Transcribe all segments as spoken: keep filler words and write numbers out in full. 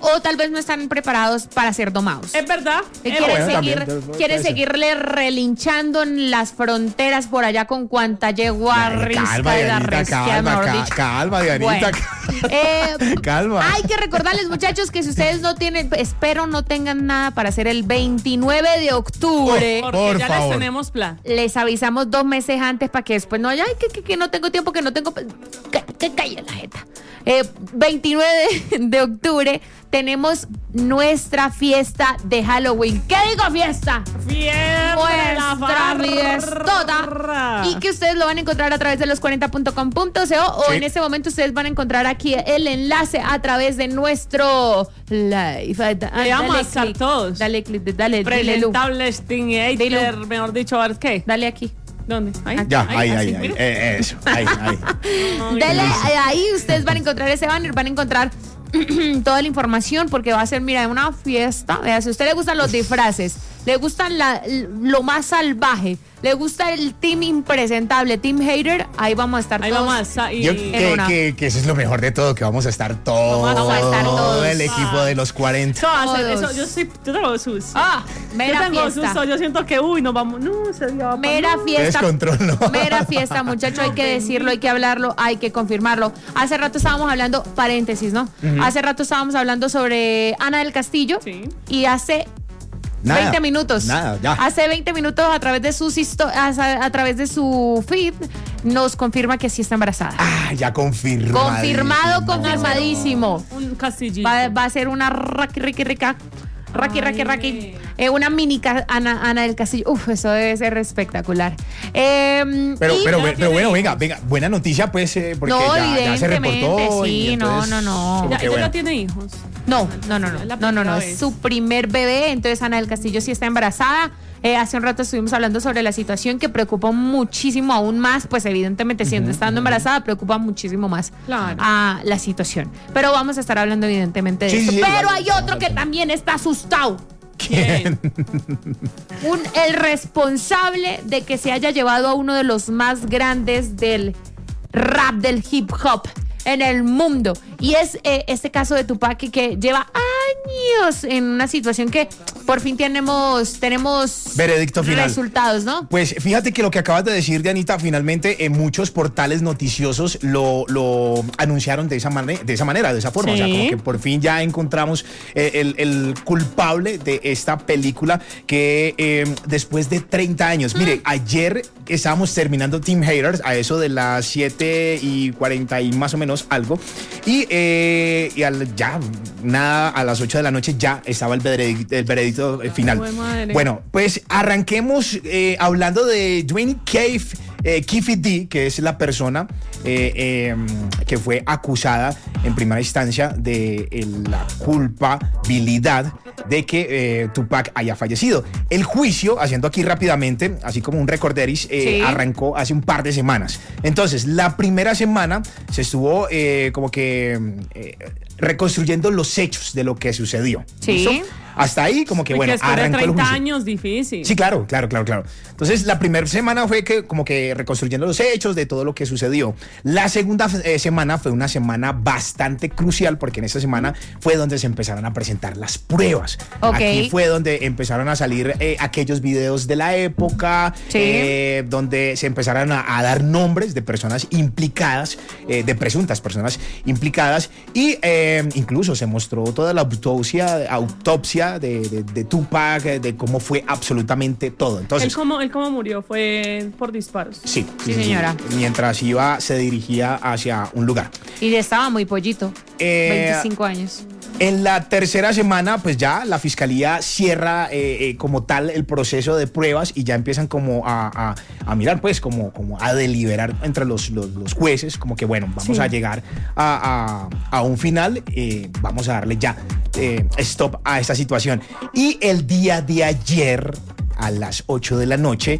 o tal vez no están preparados para ser domados. Es verdad. Eh, es quieren bueno, seguir, también, quieren seguirle relinchando en las fronteras por allá con cuanta yegua risca calma, y la Dianita, resquea, calma, mejor ca- dicho. calma, Dianita. Bueno, eh, Calma. Hay que recordarles, muchachos, que si ustedes no tienen, espero no tengan nada para hacer el veintinueve de octubre. Por- Porque ya favor. les tenemos plan. Les avisamos dos meses antes para que después no haya, ay, que, que, que no tengo tiempo, que no tengo... Que, que calle la jeta. Eh, veintinueve de, de octubre tenemos nuestra fiesta de Halloween. ¿Qué digo fiesta? Nuestra fiestota. Y que ustedes lo van a encontrar a través de los cuarenta punto com punto co o Sí. en este momento ustedes van a encontrar aquí el enlace a través de nuestro live. Le vamos a estar clic. todos. Dale clic, dale, dile, Lu. Presentable Sting Dilo. Hater, mejor dicho, a ver qué. Dale aquí. ¿Dónde? Ahí. Ya, ahí, ahí, así, ahí. mira. Eh, eso, ahí, ahí. Dale, ahí ustedes van a encontrar ese banner, van a encontrar toda la información porque va a ser, mira, una fiesta. Vea, si a usted le gustan los disfraces, le gustan la, lo más salvaje, le gusta el team impresentable, team hater, ahí vamos a estar Ahí todos. vamos a estar. Y, Yo, y- que, una- que, que eso es lo mejor de todo, que vamos a estar todos, Vamos a estar todos. el equipo de los cuarenta. Eso va a ser- Todos. eso, yo sí, yo tengo susto. Ah, yo mera tengo fiesta. susto, yo siento que, uy, nos vamos, no, ese día va pa- Mera no. fiesta. Descontrol, ¿no? Mera fiesta, muchachos, hay que decirlo, hay que hablarlo, hay que confirmarlo. Hace rato estábamos hablando, paréntesis, ¿no? Hace rato estábamos hablando sobre Ana del Castillo Sí. y hace Nada, veinte minutos. nada, ya. Hace veinte minutos a través de sus histo- a, a través de su feed nos confirma que sí está embarazada. Ah, ya confirmado. Confirmado, confirmadísimo. Un castillito. Va, va a ser una raqui, riqui, rica. Raqui, raqui, raqui. Eh, una mini ca- Ana, Ana del Castillo. Uf, eso debe ser espectacular. Eh, Pero, y- pero, ya pero tiene bueno, hijos. venga, venga, buena noticia, pues, eh, porque No, ya, ya se evidentemente, reportó. y sí, no, entonces, no, no. como Ella, que ella bueno. no tiene hijos. No, no, no, no, Es la no, no, no, primera es vez. su primer bebé, entonces Ana del Castillo sí está embarazada. Eh, hace un rato estuvimos hablando sobre la situación que preocupa muchísimo aún más, pues evidentemente siendo estando embarazada preocupa muchísimo más Claro. a la situación. Pero vamos a estar hablando evidentemente de Sí, eso. sí, sí, Pero vamos, hay vamos otro a que hablar. también está asustado. ¿Quién? Un, el responsable de que se haya llevado a uno de los más grandes del rap, del hip hop en el mundo. Y es eh, este caso de Tupac que, que lleva años en una situación que por fin tenemos, tenemos Veredicto final. resultados, ¿no? Pues fíjate que lo que acabas de decir, Dianita, finalmente en muchos portales noticiosos lo, lo anunciaron de esa, mane- de esa manera, de esa forma. Sí. O sea, como que por fin ya encontramos eh, el, el culpable de esta película que eh, después de treinta años, mire, ayer estábamos terminando Team Haters a eso de las siete y cuarenta y más o menos algo. Y, eh, y al, ya, nada, a las ocho de la noche ya estaba el veredicto, el veredicto eh, final. Ay, madre. Bueno, pues arranquemos eh, hablando de Dwayne Cave, eh, Keefe D, que es la persona eh, eh, que fue acusada en primera instancia de eh, la culpabilidad de que eh, Tupac haya fallecido. El juicio, haciendo aquí rápidamente, así como un recorderis, eh, Sí. arrancó hace un par de semanas. Entonces, la primera semana se estuvo eh, como que eh, reconstruyendo los hechos de lo que sucedió. Sí. ¿Listo? Hasta ahí, como que Porque bueno, después de arrancó el treinta juicio. años, difícil. Sí, claro, claro, claro, claro. Entonces, la primera semana fue que como que reconstruyendo los hechos de todo lo que sucedió. La segunda eh, semana fue una semana bastante crucial porque en esta semana fue donde se empezaron a presentar las pruebas. Ok. Aquí fue donde empezaron a salir eh, aquellos videos de la época, Sí. eh, donde se empezaron a, a dar nombres de personas implicadas, eh, de presuntas personas implicadas, y eh, incluso se mostró toda la autopsia, autopsia de, de, de Tupac, eh, de cómo fue absolutamente todo. Entonces, ¿Él cómo, él cómo murió? Fue por disparos. sí, Sí, señora. Mientras iba, se dirigía hacia un lugar. Y estaba muy pollito. Eh, veinticinco años. En la tercera semana, pues ya la fiscalía cierra eh, eh, como tal el proceso de pruebas y ya empiezan como a, a, a mirar, pues como, como a deliberar entre los, los, los jueces, como que bueno, vamos Sí. a llegar a, a, a un final, eh, vamos a darle ya eh, stop a esta situación. Y el día de ayer, a las ocho de la noche,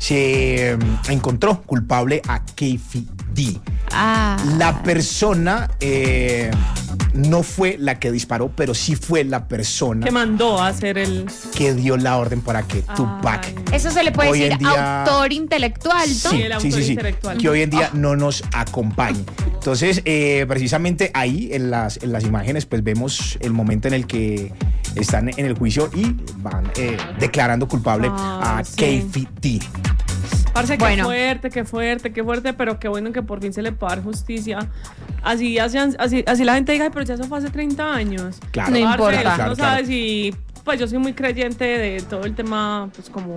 se eh, encontró culpable a Keefe D. Ah. La persona eh, no fue la que disparó, pero sí fue la persona Que mandó a hacer el. que dio la orden para que Ay. Tupac Eso se le puede Hoy decir en día- autor intelectual, ¿no? Sí, el sí, autor sí, sí, intelectual. que hoy en día no nos acompañe. Entonces, eh, precisamente ahí en las, en las imágenes, pues vemos el momento en el que están en el juicio y van eh, declarando culpable Ah, a sí. K F T. Parece que Bueno. fuerte, qué fuerte, qué fuerte, pero qué bueno que por fin se le pueda dar justicia. Así, así, así, así la gente diga, "Ay, pero ya eso fue hace treinta años. Claro, No Parce, importa. uno Claro, sabe claro. si, pues yo soy muy creyente de todo el tema, pues como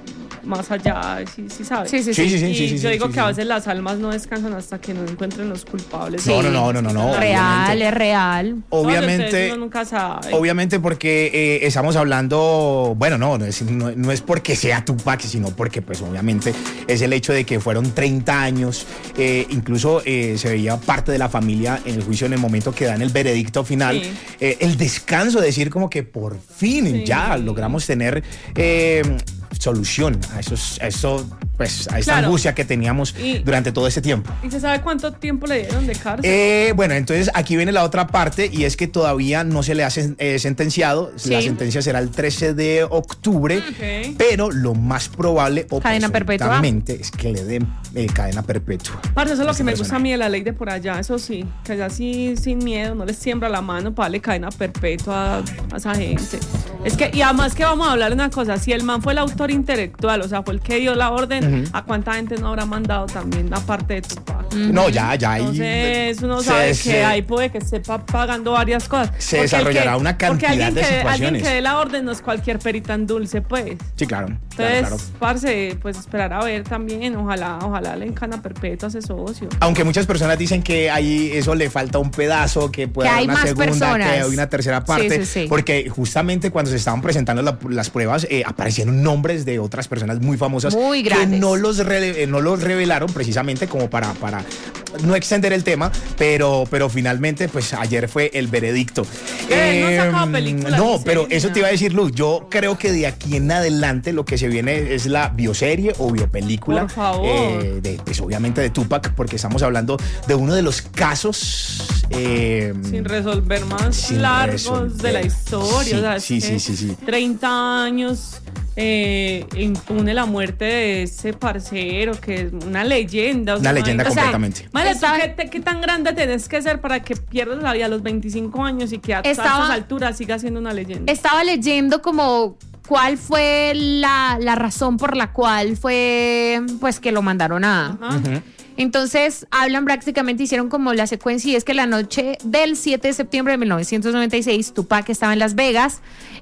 más allá, sí, sí sabes. Sí, sí, Sí, sí. sí, sí, Y sí, sí, yo sí, digo sí, que a sí. veces las almas no descansan hasta que no encuentren los culpables. No, no, no, no, no, no. Real, obviamente. es real. Obviamente, Entonces, uno nunca sabe. obviamente porque eh, estamos hablando, bueno, no, no es, no, no es porque sea Tupac, sino porque pues obviamente es el hecho de que fueron treinta años, eh, incluso eh, se veía parte de la familia en el juicio en el momento que dan el veredicto final, Sí. eh, el descanso de decir como que por fin Sí. ya logramos tener eh, solución a, esos, a, eso, pues, a esta Claro. angustia que teníamos Y- durante todo ese tiempo. ¿Y se sabe cuánto tiempo le dieron de cárcel? Eh, bueno, entonces aquí viene la otra parte y es que todavía no se le ha sen- eh, sentenciado. Sí. La sentencia será el trece de octubre, Ok. pero lo más probable o Cadena perpetua. presuntamente es que le den eh, cadena perpetua. Parce, eso es lo Este que me gusta a personaje. mí de la ley de por allá, eso sí, que allá sí, sin miedo, no les siembra la mano para darle cadena perpetua a, a esa gente. Es que, y además que vamos a hablar de una cosa, si el man fue el autor intelectual, o sea, fue el que dio la orden, ¿a cuánta gente no habrá mandado también, aparte de Tupac? No, ya, ya ahí. Entonces uno se- sabe que se- ahí puede que esté pa- pagando varias cosas. Se Porque el desarrollará una porque cantidad alguien de que, situaciones. Alguien que dé la orden no es cualquier perita en dulce, pues. Sí, claro. Entonces, claro, claro. parce, pues esperar a ver también, ojalá, ojalá le encana perpetua a ese socio. Aunque muchas personas dicen que ahí eso le falta un pedazo, que puede Que haber hay una más segunda, personas. que hay una tercera parte. Sí, sí, sí. Porque justamente cuando se estaban presentando la- las pruebas, eh, aparecieron nombres de otras personas muy famosas Muy que grandes. no los, re- eh, no los revelaron precisamente como para, para no extender el tema, pero, pero finalmente, pues ayer fue el veredicto. ¿Qué? ¿No han sacado Em, películas no, ni pero series, eso ni te iba a nada? decir, Luz. Yo creo que de aquí en adelante lo que se viene es la bioserie o biopelícula. Por favor. eh, de, pues obviamente de Tupac, porque estamos hablando de uno de los casos eh, Sin resolver más Sin largos resolver. de la historia. Sí, o sea, es sí, que sí, sí, sí. treinta años eh, impune la muerte de ese parcero, que es una leyenda. o Una sea, leyenda imagínate- o sea, completamente. Madre, ¿tú Estaba- qué, te- qué tan grande tenés que ser para que pierdas la vida a los veinticinco años y que a Estaba- estas alturas siga siendo una leyenda? Estaba leyendo como cuál fue la, la razón por la cual fue pues que lo mandaron a... Ajá. Entonces hablan prácticamente, hicieron como la secuencia y es que la noche del siete de septiembre de mil novecientos noventa y seis Tupac estaba en Las Vegas,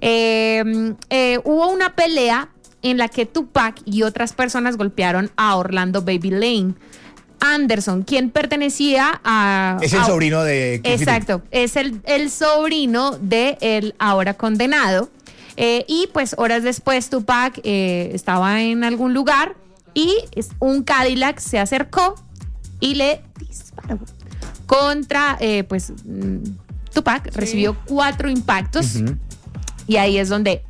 eh, eh, hubo una pelea en la que Tupac y otras personas golpearon a Orlando Baby Lane Anderson, quien pertenecía a... Es el a- sobrino de K F T. Exacto, es el, el sobrino de el ahora condenado. Eh, y pues horas después Tupac eh, estaba en algún lugar y es- un Cadillac se acercó y le disparó contra, eh, pues mm, Tupac recibió cuatro impactos Ujú. y ahí es donde...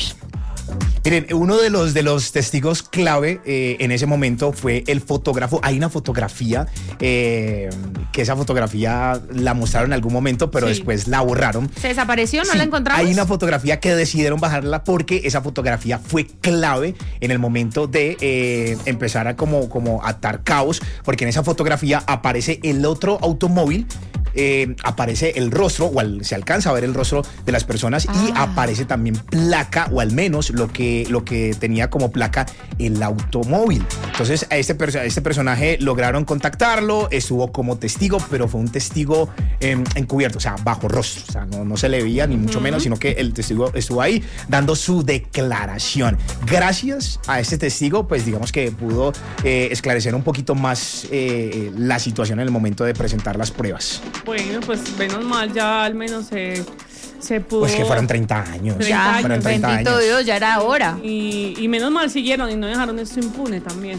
Miren, uno de los, de los testigos clave eh, en ese momento fue el fotógrafo. Hay una fotografía eh, que esa fotografía la mostraron en algún momento, pero Sí. después la borraron. ¿Se desapareció? ¿No Sí, la encontramos? Hay una fotografía que decidieron bajarla porque esa fotografía fue clave en el momento de eh, empezar a como, como atar caos, porque en esa fotografía aparece el otro automóvil, eh, aparece el rostro, o al- se alcanza a ver el rostro de las personas y Ah. aparece también placa, o al menos lo que, lo que tenía como placa el automóvil. Entonces a este, perso- a este personaje lograron contactarlo, estuvo como testigo, pero fue un testigo eh, encubierto, o sea, bajo rostro, o sea, no, no se le veía ni mucho menos, sino que el testigo estuvo ahí dando su declaración. Gracias a este testigo, pues digamos que pudo eh, esclarecer un poquito más eh, la situación en el momento de presentar las pruebas. Bueno, pues menos mal, ya al menos se, se pudo. Pues que fueron treinta años. treinta Ya, años. Fueron treinta bendito años. Dios, ya era hora. Y, y menos mal siguieron y no dejaron esto impune también.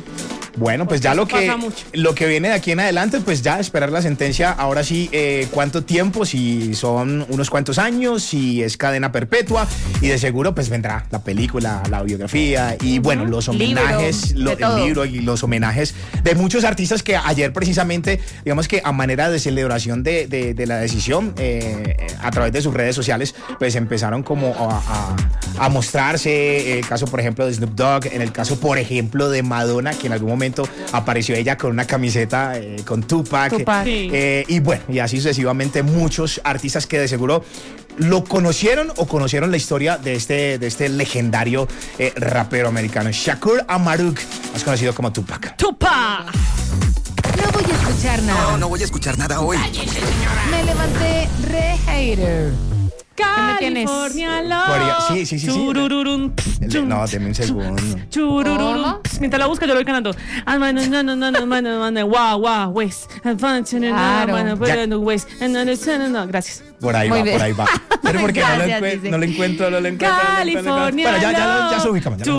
Bueno, pues ya lo que, lo que viene de aquí en adelante, pues ya esperar la sentencia. Ahora sí, eh, ¿cuánto tiempo? Si son unos cuantos años, si es cadena perpetua. Y de seguro, pues vendrá la película, la biografía y, bueno, los homenajes, libro, lo, el libro y los homenajes de muchos artistas que ayer precisamente, digamos que a manera de celebración de, de, de la decisión, eh, a través de sus redes sociales, pues empezaron como a, a, a mostrarse. El caso, por ejemplo, de Snoop Dogg, en el caso, por ejemplo, de Madonna, que en algún momento apareció ella con una camiseta eh, con Tupac, Tupac. Sí. Eh, y bueno, y así sucesivamente muchos artistas que de seguro lo conocieron o conocieron la historia de este, de este legendario eh, rapero americano, Shakur Amaruk, más conocido como Tupac. ¡Tupa! No voy a escuchar nada. No, no voy a escuchar nada hoy. Me levanté re hater. me tienes? California Love. Podría- sí, sí, sí, sí. Churururun, El de- no, deme un segundo. churururun. ¿Cómo? Mientras la busca, yo lo voy cantando. Ah, mano, no, no, no, no, mano, mano, guau, guau, west. Claro. Gracias. Por ahí Muy va, bien. por ahí va. Pero porque no, lo Gracias, encue- dice. no lo encuentro, no lo encuentro. no lo encuentro. California Pero ya, ya, Love. ya se ubicamos. Ya lo